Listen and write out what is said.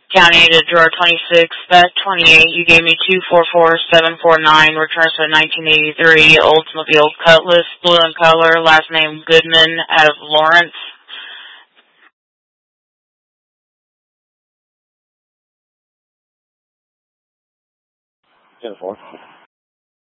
County to drawer 26, Beth 28. You gave me 244749. Returns to 1983. Oldsmobile Cutlass, blue in color. Last name Goodman, out of Lawrence. Uniform.